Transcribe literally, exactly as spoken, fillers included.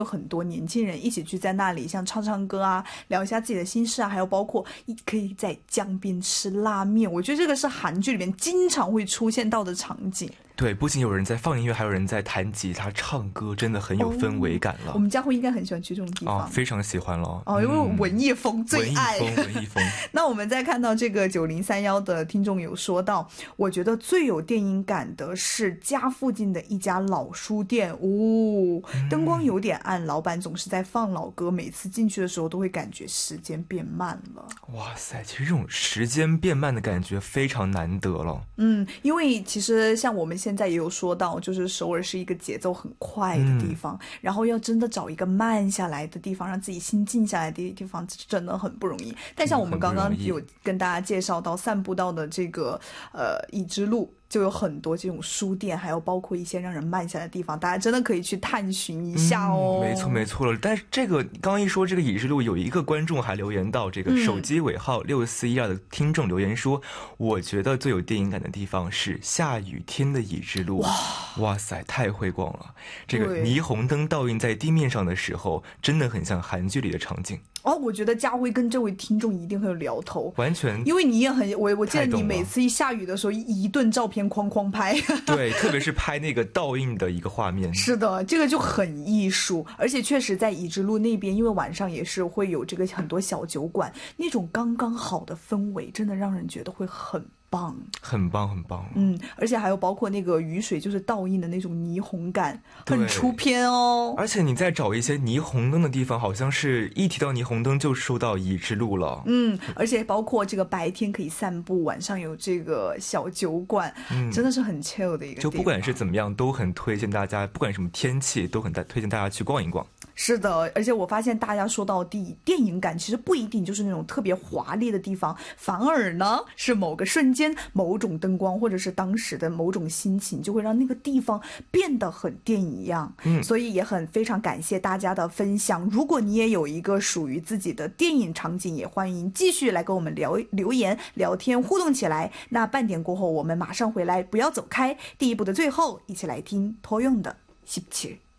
有很多年轻人一起聚在那里，像唱唱歌啊，聊一下自己的心事啊，还有包括可以在江边吃拉面，我觉得这个是韩剧里面经常会出现到的场景。 对，不仅有人在放音乐，还有人在弹吉他唱歌，真的很有氛围感了。 哦、我们家会应该很喜欢去这种地方， 哦、非常喜欢了哦，因为文艺风最爱。 文艺风，文艺风。 那我们再看到这个九零三幺的听众有说到，我觉得最有电影感的是家附近的一家老书店，哦，灯光有点暗，老板总是在放老歌，每次进去的时候都会感觉时间变慢了。 哇塞，其实这种时间变慢的感觉非常难得了。 嗯，因为其实像我们现在也有说到，就是首尔是一个节奏很快的地方、嗯、然后要真的找一个慢下来的地方，让自己心静下来的地方真的很不容易。但像我们刚刚有跟大家介绍到散步到的这个呃已知路，就有很多这种书店，还有包括一些让人慢下来的地方，大家真的可以去探寻一下哦。 嗯、没错没错了。但是这个刚刚一说这个已知路，有一个观众还留言到，这个手机尾号六四一二的听众留言说、嗯、我觉得最有电影感的地方是下雨天的已知路。哇哇塞，太会逛了。这个霓虹灯倒映在地面上的时候，真的很像韩剧里的场景。 哦，我觉得佳慧跟这位听众一定很有聊头， 完全， 因为你也很我我记得你每次一下雨的时候一顿照片哐哐拍。 对，特别是拍那个倒映的一个画面。 是的，这个就很艺术，而且确实在已知路那边，因为晚上也是会有这个很多小酒馆，那种刚刚好的氛围，真的让人觉得会很棒， 很棒很棒。 嗯，而且还有包括那个雨水就是倒映的那种霓虹感，很出片哦。 而且你在找一些霓虹灯的地方，好像是一提到霓虹灯就说到已知路了。 嗯，而且包括这个白天可以散步，晚上有这个小酒馆、嗯、真的是很 chill 的一个地方。 就不管是怎么样都很推荐大家，不管什么天气都很推荐大家去逛一逛。 是的，而且我发现大家说到地电影感其实不一定就是那种特别华丽的地方，反而呢是某个瞬间某种灯光或者是当时的某种心情就会让那个地方变得很电影一样。嗯，所以也很非常感谢大家的分享，如果你也有一个属于自己的电影场景，也欢迎继续来跟我们聊留言聊天互动起来。那半点过后我们马上回来，不要走开，第一部的最后一起来听托用的十七。